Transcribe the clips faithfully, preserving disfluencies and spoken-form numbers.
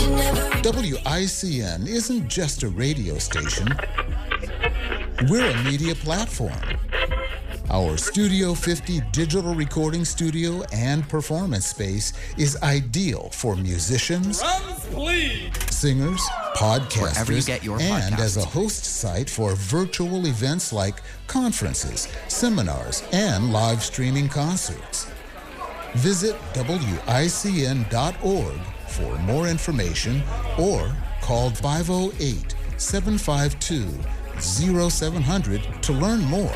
W I C N isn't just a radio station. We're a media platform. Our Studio fifty digital recording studio and performance space is ideal for musicians, Drums, please. singers, podcasters, Wherever you get your and podcasts. as a host site for virtual events like conferences, seminars, and live streaming concerts. Visit W I C N dot org for more information or call five oh eight, seven five two, oh seven hundred to learn more.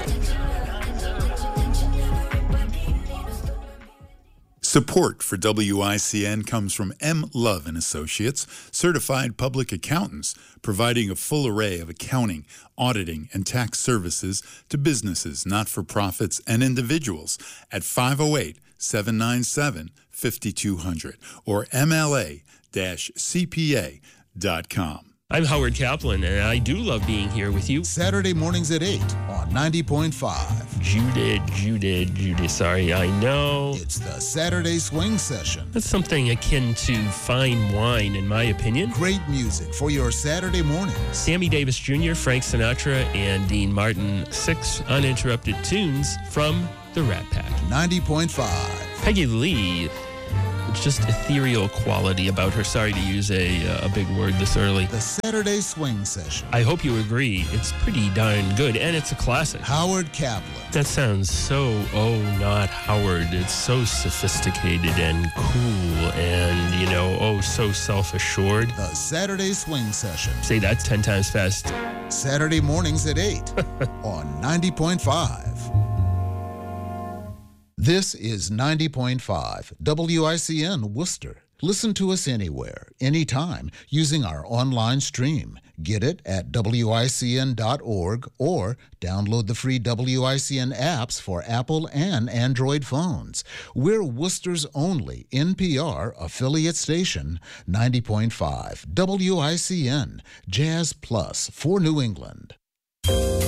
Support for W I C N comes from M. Love and Associates, certified public accountants, providing a full array of accounting, auditing, and tax services to businesses, not-for-profits, and individuals at five oh eight, seven nine seven, five two zero zero or M L A C P A dot com. I'm Howard Kaplan, and I do love being here with you. Saturday mornings at eight on ninety point five. Judith, Judith, Judith, sorry, I know. It's the Saturday Swing Session. That's something akin to fine wine, in my opinion. Great music for your Saturday mornings. Sammy Davis Junior, Frank Sinatra, and Dean Martin. Six uninterrupted tunes from the Rat Pack. ninety point five. Peggy Lee, it's just ethereal quality about her. Sorry to use a, uh, a big word this early. The Saturday Swing Session. I hope you agree. It's pretty darn good, and it's a classic. Howard Kaplan. That sounds so, oh, not Howard. It's so sophisticated and cool and, you know, oh, so self-assured. The Saturday Swing Session. Say that ten times fast. Saturday mornings at eight on ninety point five. This is ninety point five W I C N Worcester. Listen to us anywhere, anytime, using our online stream. Get it at W I C N dot org or download the free W I C N apps for Apple and Android phones. We're Worcester's only N P R affiliate station, ninety point five W I C N, Jazz Plus for New England.